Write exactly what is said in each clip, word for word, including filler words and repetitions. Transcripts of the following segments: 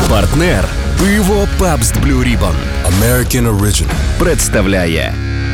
Партнер пиво Pabst Blue Ribbon American Original представляє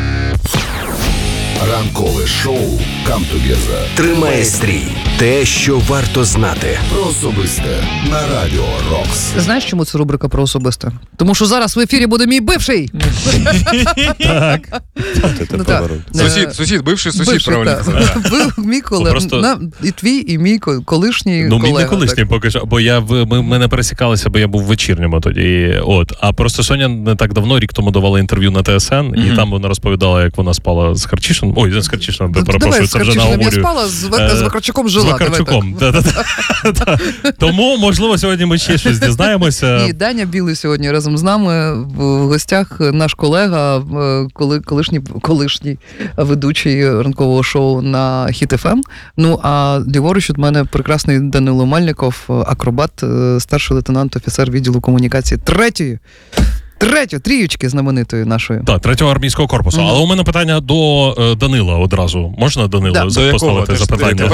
ранкове шоу Come Together. Тримай стрій. Те, що варто знати. Про особисте на Радіо Рокс. Знаєш, чому це рубрика про особисте? Тому що зараз в ефірі буде мій бивший. Так. Сусід, сусід, бивший сусід, правильно казав. Був мій колега. І твій, і мій колишній колега. Ну, мій не колишній поки що, бо я в, ми, ми не пересікалися, бо я був в вечірньому тоді. От. А просто Соня не так давно, рік тому давала інтерв'ю на Т С Н, mm-hmm. і там вона розповідала, як вона спала з Харчишином. Ой, з Харчишином, перепрошую, це вже наговорю. Я спала, з, з Вакарчуком жила. З Вакарчуком, тому, можливо, сьогодні ми ще щось дізнаємося. І Даня Білий сьогодні разом з нами в гостях, наш колега, коли, колишній, колишній ведучий ранкового шоу на Хіт Еф Ем. Ну, а ліворуч від мене прекрасний Данило Мальников, акробат, старший лейтенант, офіцер відділу комунікації третьої. Третю, трієчки знаменитої нашої. Так, третього армійського корпусу. Mm-hmm. Але у мене питання до е, Данила одразу. Можна Данила да. за, поставити запитання?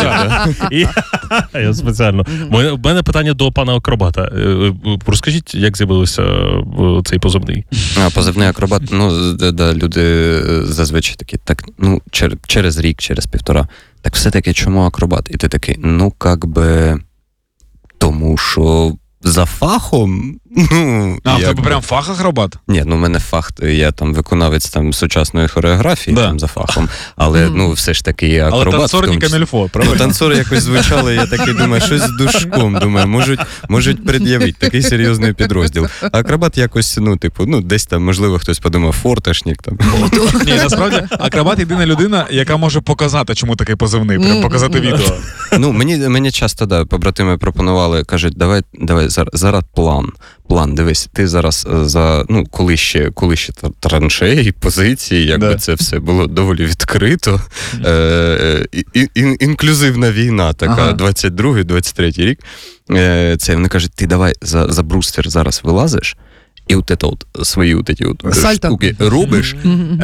Я спеціально. У мене питання до пана акробата. Розкажіть, як з'явився цей позивний? А, позивний акробат, ну, да, люди зазвичай такі, так, ну, чер, через рік, через півтора. Так все-таки чому акробат? І ти такий, ну, як би, тому що за фахом, ну... А, в тебе прям фах акробат? Ні, ну в мене фах, я там виконавець там сучасної хореографії, да. Там за фахом, але, mm. ну, все ж таки я акробат. Але танцор не камільфо, правильно? Ну, танцори якось звучали, я такий думаю, щось з душком, думаю, можуть, можуть пред'явити, такий серйозний підрозділ. А акробат якось, ну, типу, ну, десь там, можливо, хтось подумав, фортешник там. Ні, насправді, акробат єдина людина, яка може показати, чому такий позивний, прям показати відео. Ну, мені, мені часто, да, побратими пропонували, кажуть, давай, давай, зараз план. План, дивись, ти зараз за, ну, коли ще, коли ще траншеї, позиції, якби да. Це все було доволі відкрито. Е, і, і, інклюзивна війна така, ага. двадцять другий двадцять третій рік. Е, це вони кажуть, ти давай за, за бруствер зараз вилазиш, і от це от свої от ці от штуки робиш, е,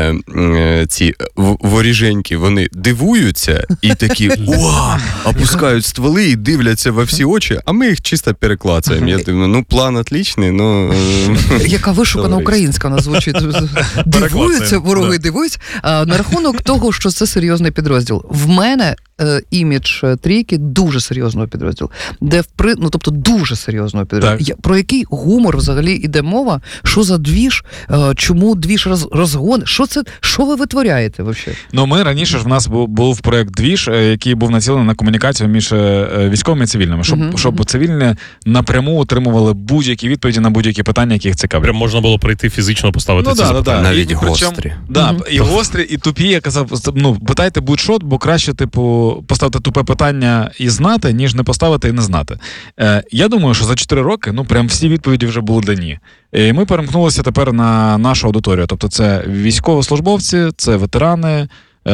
е, ці воріженьки, вони дивуються і такі, уа, опускають стволи і дивляться во всі очі, а ми їх чисто переклацаємо. Я думаю, ну, план отличний, ну... Яка вишукана українська вона звучить. Дивуються, вороги дивуються. На рахунок того, що це серйозний підрозділ. В мене імідж трійки дуже серйозного підрозділу. Де впри... Ну, тобто дуже серйозного підрозділу. Так. Про який гумор взагалі іде мова? Що за двіж? Чому двіж роз... розгон? Що це? Що ви витворяєте взагалі? Ну, ми раніше ж в нас був, був проєкт «Двіж», який був націлений на комунікацію між військовими і цивільними, щоб, uh-huh. щоб цивільні напряму отримували будь-які відповіді на будь-які питання, які їх цікавлять. Прям можна було прийти фізично поставити ну, ці да, запитання. Да, навіть і, гострі. І, да, uh-huh. і гострі, і тупі. Я казав, ну, питайте будь-що, бо краще, типу, поставити тупе питання і знати, ніж не поставити і не знати. Е, я думаю, що за чотири роки, ну, прям всі відповіді вже були дані. І ми перемкнулися тепер на нашу аудиторію. Тобто це військовослужбовці, це ветерани,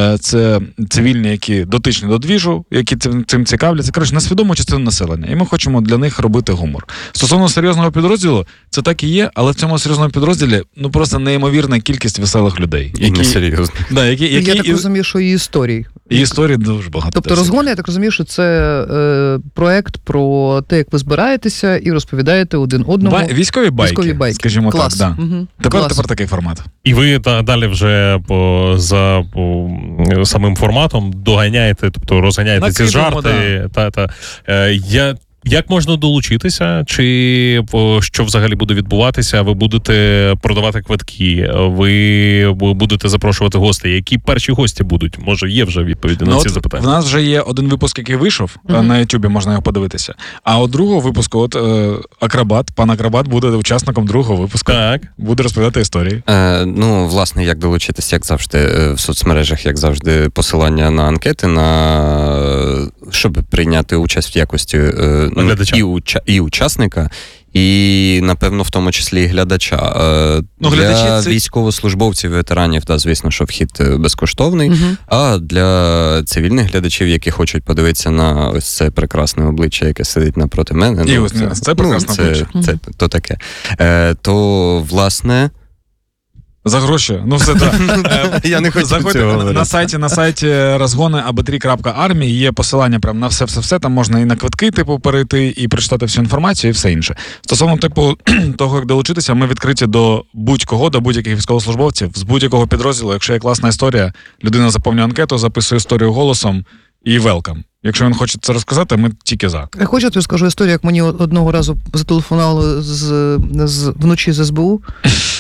це цивільні, які дотичні до двіжу, які цим, цим цікавляться. Коротше, несвідому частину населення. І ми хочемо для них робити гумор. Стосовно серйозного підрозділу, це так і є, але в цьому серйозному підрозділі ну просто неймовірна кількість веселих людей. І несерйозно. Да, які, які, я так і... розумію, що і історій. І історій дуже багато. Тобто розгон, я так розумію, що це е, проект про те, як ви збираєтеся і розповідаєте один одному. Ба- військові байки, військові байки, скажімо Клас. так. Да. Угу. Тепер, тепер такий формат. І ви та, далі вже по, за по, самим форматом доганяєте, тобто розганяєте Накидемо, ці жарти. Да. Та, та. Е, я... Як можна долучитися? Чи що взагалі буде відбуватися? Ви будете продавати квитки? Ви будете запрошувати гостей? Які перші гості будуть? Може, є вже відповіді ну, на ці от запитання? В нас вже є один випуск, який вийшов. Mm-hmm. На Ютубі можна його подивитися. А от другого випуску, от е, Акробат, пан Акробат буде учасником другого випуску. Так. Буде розповідати історії. Е, ну, власне, як долучитися, як завжди, в соцмережах, як завжди, посилання на анкети, на щоб прийняти участь в якості е, і, уча, і учасника, і, напевно, в тому числі і глядача. Ну, для глядачі це... військовослужбовців, ветеранів, та, звісно, що вхід безкоштовний, угу. А для цивільних глядачів, які хочуть подивитися на ось це прекрасне обличчя, яке сидить напроти мене, і ну, це, це прекрасне ну, обличчя. Це, це, то таке. Е, то, власне, За гроші. Ну, все так. Я не хочу Заходьте цього на, говорити. на сайті, на сайті розгони а бі три крапка армі є посилання прямо на все-все-все. Там можна і на квитки, типу, перейти, і прочитати всю інформацію, і все інше. Стосовно, типу, того, як долучитися, ми відкриті до будь-кого, до будь-яких військовослужбовців, з будь-якого підрозділу. Якщо є класна історія, людина заповнює анкету, записує історію голосом і велкам. Якщо він хоче це розказати, ми тільки за. Я хочу, я тобі скажу історію, як мені одного разу зателефонували з, з, вночі з ес бе у.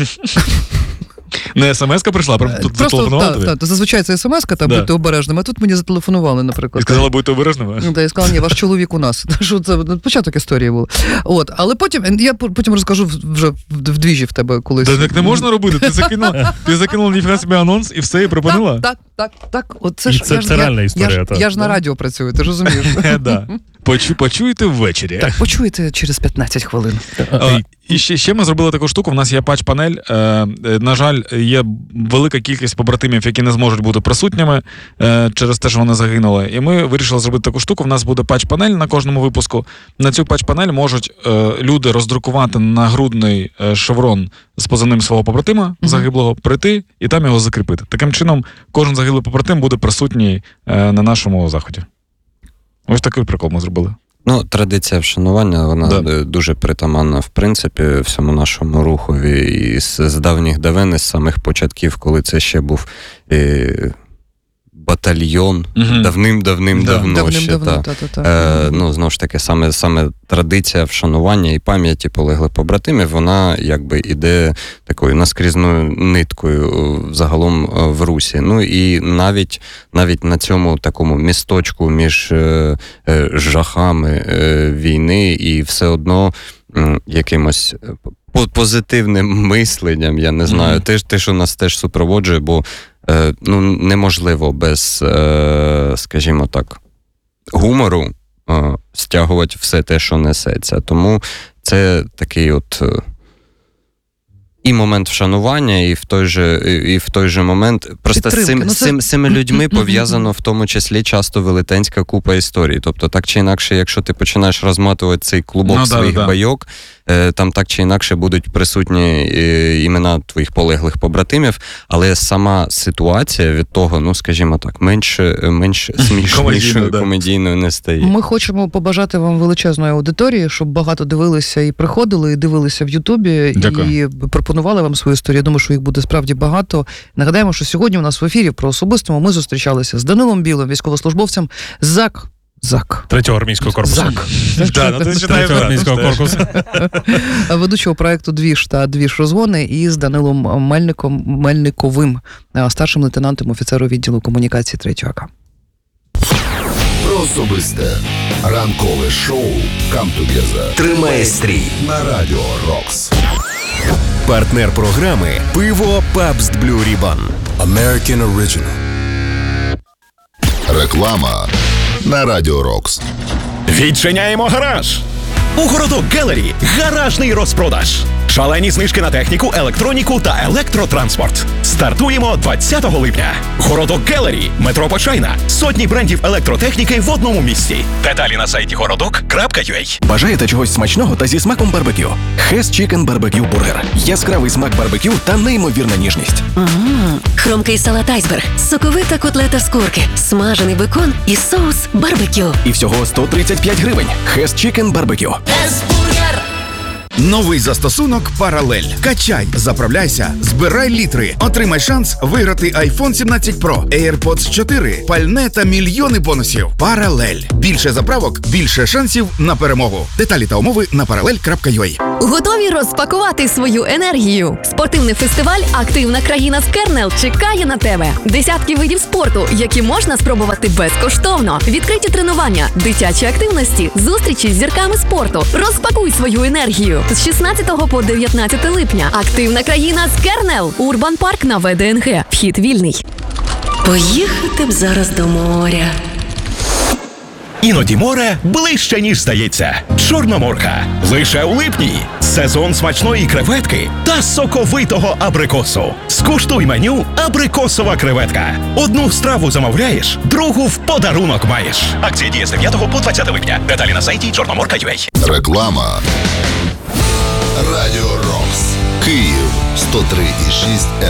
Не смс-ка прийшла, прям тут Просто, зателефонували так, так, зазвичай це смс-ка, там, Да. будьте обережними, а тут мені зателефонували, І наприклад. сказала, будьте обережними. Ну, та, я сказала, ні, ваш чоловік у нас. Що це початок історії був. От, але потім, я потім розкажу вже вдвічі в тебе колись. Та так не можна робити, ти закинула, ти закинула ніфіга собі анонс і все, і припинила? Так, так, так, так. От це І ж, це- я ж- це я- реальна історія, Я ж, так. я ж на радіо працюю, ти ж розумієш. Да. Почу, почуєте ввечері. Так, почуєте через п'ятнадцять хвилин. А, і ще, ще ми зробили таку штуку, в нас є патч-панель. Е, е, на жаль, є велика кількість побратимів, які не зможуть бути присутніми е, через те, що вони загинули. І ми вирішили зробити таку штуку. В нас буде патч-панель на кожному випуску. На цю патч-панель можуть е, люди роздрукувати нагрудний е, шеврон з позивним свого побратима загиблого, прийти і там його закріпити. Таким чином, кожен загиблий побратим буде присутній е, на нашому заході. Ось такий прикол ми зробили. Ну, традиція вшанування, вона Да. дуже притаманна, в принципі, всьому нашому рухові. І з, з давніх давен, з самих початків, коли це ще був е, батальйон, Мгм. давним-давним-давно Давним ще. давно, та. та, та, та. Е, ну, знову ж таки, саме, саме традиція вшанування і пам'яті полеглих побратимів, вона якби іде такою наскрізною ниткою е, загалом е, в Русі. Ну і навіть, навіть на цьому такому місточку між е, е, жахами е, війни і все одно м, якимось по- позитивним мисленням, я не знаю, Мгм. те, ж- те, що нас теж супроводжує, бо е, ну, неможливо без, е, скажімо так, гумору е, стягувати все те, що несеться. Тому це такий от е, і момент вшанування, і в той же, і в той же момент просто з, Підтримки. цим, Ну, з, це- цим, з цими людьми пов'язано в тому числі часто велетенська купа історій. Тобто, так чи інакше, якщо ти починаєш розматувати цей клубок Ну, да, своїх да. байок, е, там так чи інакше будуть присутні е, імена твоїх полеглих побратимів, але сама ситуація від того, ну скажімо так, менш, менш смішнішою, Комедійною, да. комедійною не стає. Ми хочемо побажати вам величезної аудиторії, щоб багато дивилися і приходили, і дивилися в Ютубі, Дякую. і пропонували вам свою історію. Я думаю, що їх буде справді багато. Нагадаємо, що сьогодні у нас в ефірі про особистому ми зустрічалися з Данилом Білим, військовослужбовцем ЗАК. ЗАК. Третього армійського корпусу. ЗАК. Да, ну, ти читай Третього вверх, армійського знаєш. корпусу. Ведучого проекту «Двіж» та «Двіж розгони» і з Данилом Мельником, Мельниковим, старшим лейтенантом офіцеру відділу комунікації третього АК. Про особисте. Ранкове шоу «Come Together» Тримає стрій. на Радіо Рокс. Партнер програми «Пиво Pabst Blue Ribbon». American Original. Реклама на Радіо Рокс. Відчиняємо гараж! У Городок Гелері гаражний розпродаж. Шалені знижки на техніку, електроніку та електротранспорт. Стартуємо двадцятого липня. Городок Гелері, метро Почайна. Сотні брендів електротехніки в одному місці. Деталі на сайті городок крапка ю а. Бажаєте чогось смачного та зі смаком барбекю? Хес Чікен Барбекю Бургер. Яскравий смак барбекю та неймовірна ніжність. Ммм, хрумкий салат айсберг, соковита котлета з курки, смажений бекон і соус барбекю. І всього сто тридцять п'ять гривень. Хес Чікен Барбекю. Новий застосунок «Паралель». Качай, заправляйся, збирай літри, отримай шанс виграти айфон сімнадцять Про, AirPods чотири, пальне та мільйони бонусів. «Паралель». Більше заправок, більше шансів на перемогу. Деталі та умови на паралель крапка ю а. Готові розпакувати свою енергію? Спортивний фестиваль «Активна країна з Кернел» чекає на тебе. Десятки видів спорту, які можна спробувати безкоштовно. Відкриті тренування, дитячі активності, зустрічі з зірками спорту. Розпакуй свою енергію. З шістнадцятого по дев'ятнадцяте липня. «Активна країна з Кернел». Урбан Парк на Ве Де Ен Ге. Вхід вільний. Поїхати б зараз до моря. Іноді море ближче, ніж здається. Чорноморка. Лише у липні. Сезон смачної креветки та соковитого абрикосу. Скуштуй меню «Абрикосова креветка». Одну страву замовляєш, другу в подарунок маєш. Акція діє з дев'ятого по двадцяте липня. Деталі на сайті чорноморка крапка ю а. Реклама. Радіо Рокс. Київ сто три і шість еф